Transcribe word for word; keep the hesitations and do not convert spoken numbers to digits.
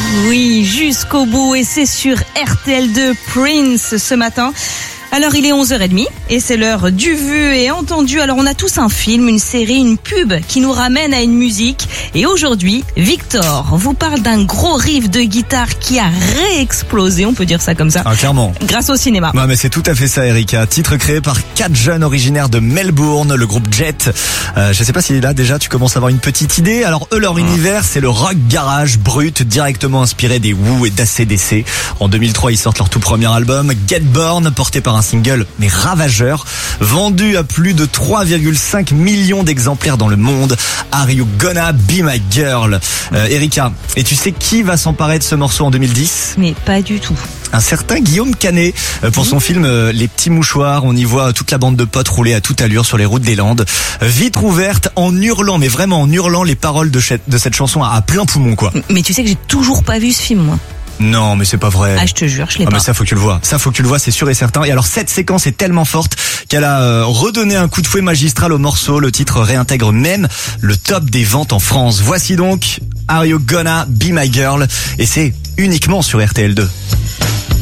Oui, jusqu'au bout, et c'est sur R T L deux Prince ce matin. Alors il est onze heures trente et c'est l'heure du vu et entendu. Alors on a tous un film, une série, une pub qui nous ramène à une musique. Et aujourd'hui, Victor vous parle d'un gros riff de guitare qui a réexplosé, on peut dire ça comme ça. Ah, clairement. Grâce au cinéma. Ouais, mais c'est tout à fait ça, Erika. Titre créé par quatre jeunes originaires de Melbourne, le groupe Jet. Euh, je sais pas si là déjà tu commences à avoir une petite idée. Alors eux, leur mmh. univers, c'est le rock garage brut, directement inspiré des Who et d'A C D C. En deux mille trois, ils sortent leur tout premier album, Get Born, porté par un single mais ravageur, vendu à plus de trois virgule cinq millions d'exemplaires dans le monde. Are You Gonna Be My Girl? euh, Erika, et tu sais qui va s'emparer de ce morceau en deux mille dix? Mais pas du tout. Un certain Guillaume Canet, pour son film Les Petits Mouchoirs. On y voit toute la bande de potes rouler à toute allure sur les routes des Landes, vitre ouverte, en hurlant, mais vraiment en hurlant les paroles de cette chanson à plein poumon, quoi. Mais tu sais que j'ai toujours pas vu ce film, moi. Non, mais c'est pas vrai. Ah, je te jure, je l'ai ah, pas. Mais ça, faut que tu le vois. Ça, faut que tu le vois, c'est sûr et certain. Et alors, cette séquence est tellement forte qu'elle a euh, redonné un coup de fouet magistral au morceau. Le titre réintègre même le top des ventes en France. Voici donc Are You Gonna Be My Girl? Et c'est uniquement sur R T L deux.